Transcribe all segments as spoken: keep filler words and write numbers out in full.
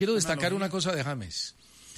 Quiero destacar una cosa de James.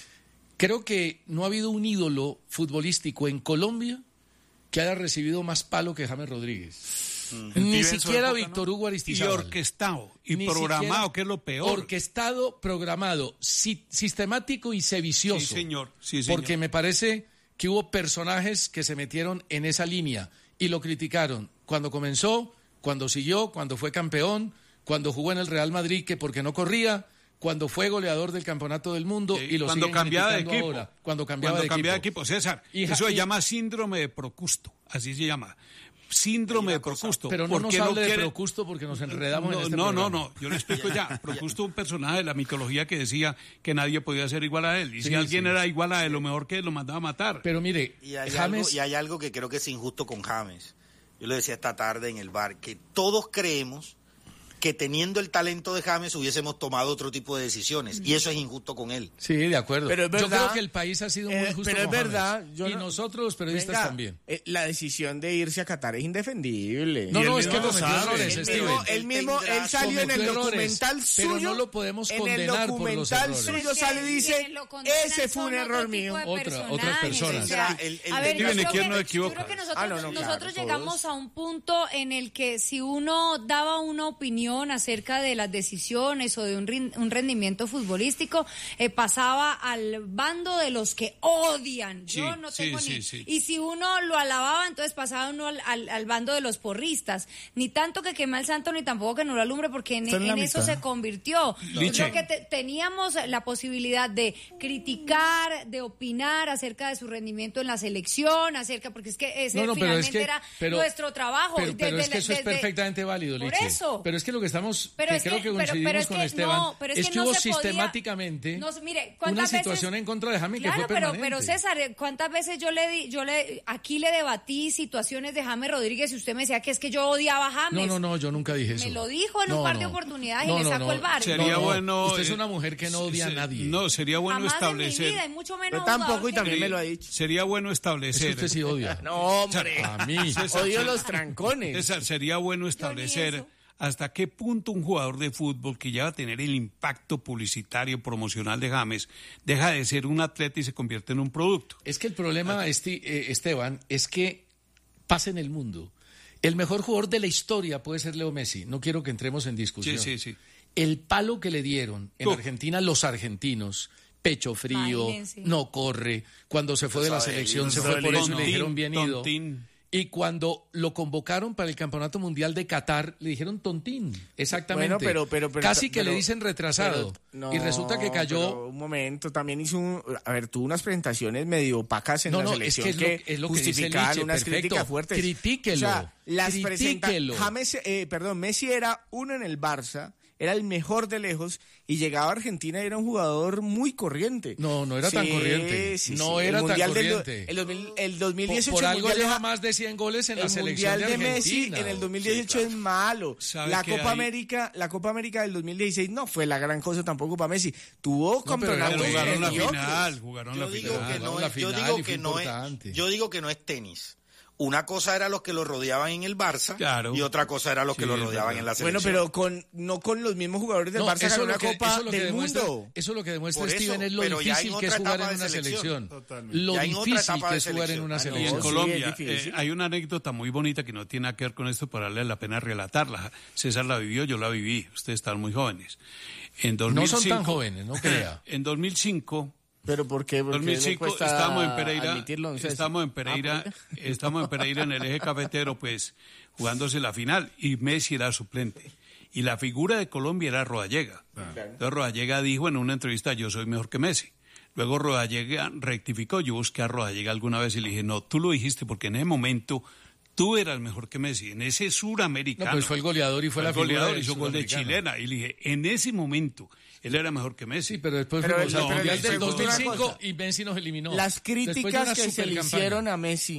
Creo que no ha habido un ídolo futbolístico en Colombia que haya recibido más palo que James Rodríguez. Mm. Ni siquiera época, Víctor ¿no? Hugo Aristizábal. Y orquestado, y Ni programado, que es lo peor. Orquestado, programado, si, sistemático y sevicioso. Sí, señor. Sí, señor. Porque me parece que hubo personajes que se metieron en esa línea y lo criticaron cuando comenzó, cuando siguió, cuando fue campeón, cuando jugó en el Real Madrid, que porque no corría, cuando fue goleador del Campeonato del Mundo sí, y lo cuando cambiaba de equipo. Ahora, cuando cambiaba, cuando de, cambiaba equipo. de equipo. César, y, eso y, se llama síndrome de Procusto, así se llama. Síndrome de Procusto. Pero no nos hable no de quiere... Procusto porque nos enredamos no, en este no, programa. No, no, yo le explico ya. Procusto es un personaje de la mitología que decía que nadie podía ser igual a él. Y sí, si alguien sí. era igual a él, lo mejor que él lo mandaba a matar. Pero mire, y hay, James... algo, y hay algo que creo que es injusto con James. Yo le decía esta tarde en el bar, que todos creemos que teniendo el talento de James hubiésemos tomado otro tipo de decisiones, y eso es injusto con él. Sí, de acuerdo. Pero es verdad, yo creo que el país ha sido muy eh, justo pero es con verdad, James, yo y no, nosotros los periodistas venga, también. Eh, la decisión de irse a Qatar es indefendible. No, no, es que no cometió errores, él Steven. mismo, él mismo, él salió en el documental errores, suyo, pero no lo podemos condenar en el documental por los errores. suyo sale y dice, ese fue un error mío. Otra, otras personas. O sea, el, el, a ver, yo creo, que, no yo creo que nosotros, ah, no, no, nosotros claro, llegamos todos. a un punto en el que si uno daba una opinión acerca de las decisiones o de un, un rendimiento futbolístico, eh, pasaba al bando de los que odian. Sí, Yo no tengo sí, ni... sí, sí. Y si uno lo alababa, entonces pasaba uno al, al, al bando de los porristas. Ni tanto que quema el santo, ni tampoco que no lo alumbre, porque en, en eso se convirtió. Yo creo que te, teníamos la posibilidad de criticar, de opinar acerca de su rendimiento en la selección, acerca, porque es que ese no, no, finalmente es que, era pero, nuestro trabajo. Pero, pero desde, es que eso desde, es perfectamente válido, Liche. Por eso. Pero es que lo que estamos, pero que es creo que, que coincidimos pero, pero es con que, Esteban, no, pero es, es que, que no hubo se sistemáticamente podía, no, mire, una veces, situación en contra de James claro, que fue pero, permanente. pero César, ¿cuántas veces yo le di, yo le, aquí le debatí situaciones de James Rodríguez y usted me decía que es que yo odiaba a James? No, no, no, yo nunca dije eso. Me lo dijo en no, un par no. de oportunidades no, y le no, sacó no. el bar. Sería no, bueno. Usted es una mujer que no odia se, a nadie. No, sería bueno Jamás establecer. En mi vida, y mucho menos yo tampoco y también sería, me lo ha dicho. Sería bueno establecer. Es que usted sí odia. No, hombre. A mí. César, odio los trancones. César, sería bueno establecer hasta qué punto un jugador de fútbol que ya va a tener el impacto publicitario, promocional de James, deja de ser un atleta y se convierte en un producto. Es que el problema, este, eh, Esteban, es que pasa en el mundo. El mejor jugador de la historia puede ser Leo Messi. No quiero que entremos en discusión. Sí, sí, sí. El palo que le dieron en Uf. Argentina los argentinos, pecho frío, Imagínense. no corre. Cuando se fue de la selección se fue por eso y le dijeron bien ido. Tontín. Y cuando lo convocaron para el Campeonato Mundial de Qatar, le dijeron tontín. Exactamente. Bueno, pero, pero, pero, Casi que pero, le dicen retrasado. Pero, no, y resulta que cayó... Pero un momento, también hizo un... A ver, tuvo unas presentaciones medio opacas en no, la no, selección es que, es lo, es lo que justificaban dice Liche, unas perfecto. críticas fuertes. Critíquelo. O sea, las presenta... Critíquelo. James, eh, perdón, Messi era uno en el Barça, era el mejor de lejos, y llegaba a Argentina y era un jugador muy corriente. No, no era sí, tan corriente. Sí, no sí. era el tan corriente. Del, el, dos mil, el dos mil dieciocho... Por, por algo lleva de, más de cien goles en la el selección Mundial de, de Argentina. Messi en el dos mil dieciocho sí, claro. Es malo. La Copa hay... América, la Copa América del dos mil dieciséis no fue la gran cosa tampoco para Messi. Tuvo no, campeonatos. Pero jugaron la final, jugaron yo la digo final. Que no la es, final yo digo y que no importante. es, yo digo que no es tenis. Una cosa era los que lo rodeaban en el Barça, claro. y otra cosa era los sí, que lo rodeaban en la selección. Bueno, pero con no con los mismos jugadores del no, Barça ganó una que, Copa eso del demuestra, Mundo. Eso es lo que demuestra eso, Steven, es lo difícil que es jugar en una selección. selección. Lo difícil que es jugar en una selección. Y en Colombia sí, eh, hay una anécdota muy bonita que no tiene nada que ver con esto, pero vale la pena relatarla. César la vivió, yo la viví. Ustedes están muy jóvenes. En dos mil cinco, no son tan jóvenes, no crea. En dos mil cinco... ¿Pero por qué? dos mil cinco estábamos en Pereira, estamos en Pereira, ah, estamos en Pereira en el eje cafetero, pues jugándose la final y Messi era suplente y la figura de Colombia era Rodallega. Ah. Entonces Rodallega dijo en una entrevista: yo soy mejor que Messi. Luego Rodallega rectificó, yo busqué a Rodallega alguna vez y le dije: no, tú lo dijiste porque en ese momento tú eras mejor que Messi, en ese suramericano. No, pues fue el goleador y fue, fue la el goleador, figura hizo gol de chilena. Y le dije, en ese momento, él era mejor que Messi. Sí, pero después pero fue el Mundial del dos mil cinco cosa. y Messi nos eliminó. Las críticas que se le hicieron a Messi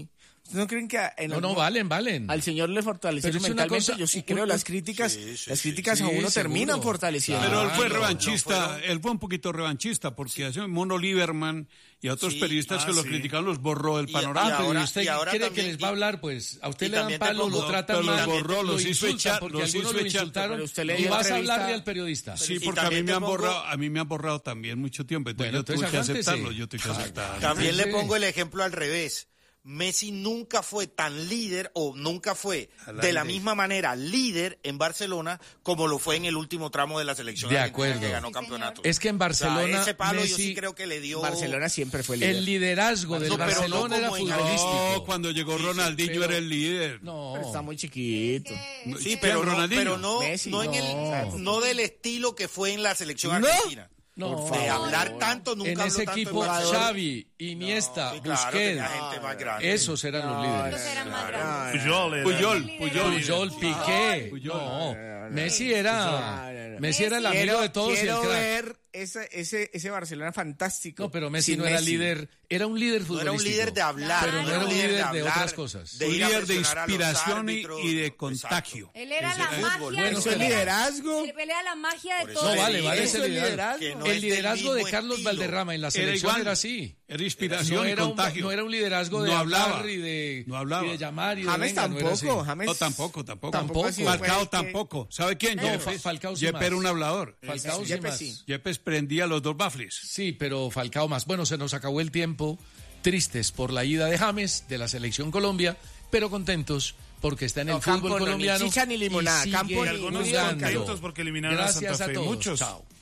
¿Ustedes no creen que en No, no, valen, valen. al señor le fortalecieron Pero es una mentalmente? cosa- Yo sí un- creo, un- las críticas, Sí, sí, las sí, críticas sí, a uno seguro. terminan fortaleciendo. Pero él fue Claro, revanchista, no fueron- él fue un poquito revanchista, porque hace un Mono Lieberman y a otros Sí, periodistas ah, que lo sí. criticaron los borró del Y- panorama. y Ah, pero ahora- ¿y usted y ahora cree también- que les va a hablar? Pues a usted y le dan también te palo, pongo- lo tratan pero los mal, borró, lo los hizo insultan, echar- porque los algunos hizo lo echar. insultaron. Pero usted le Y dio vas a entrevista- hablarle al periodista. Sí, Y porque a mí también me te han pongo- borrado, a mí me han borrado también mucho tiempo, entonces Bueno, yo tuve entonces que aguántese. aceptarlo, yo tuve que aceptarlo. También le Sí. pongo el ejemplo al revés. Messi nunca fue tan líder o nunca fue Al de la aire. misma manera líder en Barcelona como lo fue en el último tramo de la selección De argentina acuerdo. que ganó Sí, campeonato. Es que en O sea, Barcelona, ese palo yo Messi- sí creo que le dio Barcelona siempre fue líder. el liderazgo del No, pero no Barcelona era como en futbolístico. No, cuando llegó Ronaldinho pero- era el líder. No, Pero está muy chiquito. No, Sí, ¿quién, pero no, Ronaldinho? pero no, Messi, no en no. el no del estilo que fue en la selección No. argentina. no. De hablar tanto nunca En habló ese tanto equipo, Barcelona. Xavi, Iniesta, Sí, claro, Busquets, tenía gente más grande. esos eran los líderes. Esos eran más grandes. Puyol era- Puyol, Puyol. Puyol. Puyol, Piqué. Puyol. No, Messi era, No, no, no. Messi era el amigo Quiero, de todos y el quiero crack. ver ese, ese, ese Barcelona fantástico. No, pero Messi sin no era Messi. líder, era un líder No futbolístico. era un líder de hablar, pero no era un líder de hablar, otras cosas. de Un ir a líder de presionar a los inspiración y, árbitros. y de Exacto. contagio. Él era Ese la era el magia. fútbol. Bueno, Eso es Pero- liderazgo. Él pelea la magia de Por eso todo. No, vale, Sí, vale eso ese es liderazgo. liderazgo. Que no El es del liderazgo de mismo Carlos estilo. Valderrama en la Era selección igual. era así. Era inspiración No y era, un, contagio. no era un liderazgo de No hablar hablaba. y de, No hablaba. y de llamar y de James venga, no era así. tampoco. James No, tampoco, tampoco. Tampoco. ha sido Falcao pues, que- tampoco. ¿Sabe quién? No, Yepes. Fa- Falcao sí Yepes más. era un hablador. Falcao sí Yepes más. sí. Yepes prendía los dos bafles. Sí, pero Falcao más. Bueno, se nos acabó el tiempo. Tristes por la ida de James de la selección Colombia, pero contentos porque está en el No, fútbol Campo no, ni colombiano. chicha ni limonada, y Campo sigue ni- Y algunos jugando. contentos porque eliminaron a Gracias Santa a Fe. todos. Muchos. Chao.